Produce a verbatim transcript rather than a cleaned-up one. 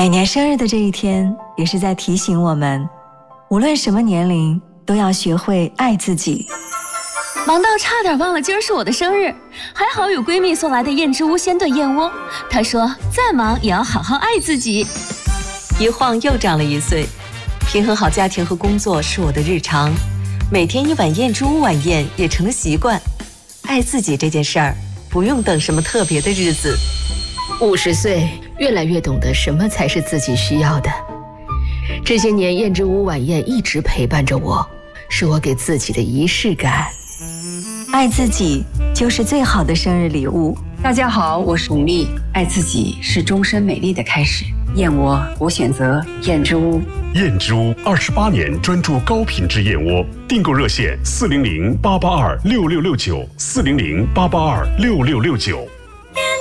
每年生日的这一天，也是在提醒我们，无论什么年龄，都要学会爱自己。 忙到差点忘了今儿是我的生日，还好有闺蜜送来的燕之屋鲜炖燕窝。她说再忙也要好好爱自己。 一晃又长了一岁，平衡好家庭和工作是我的日常，每天一碗燕之屋晚宴也成了习惯。爱自己这件事儿，不用等什么特别的日子。 五十岁，越来越懂得什么才是自己需要的。这些年，燕之屋晚宴一直陪伴着我，是我给自己的仪式感。 爱自己就是最好的生日礼物。 大家好，我是巩俐。爱自己是终身美丽的开始。燕窝，我选择燕之屋。 燕之屋二十八年专注高品质燕窝，订购热线四零零八八二六六六九四零零八八二六六六九。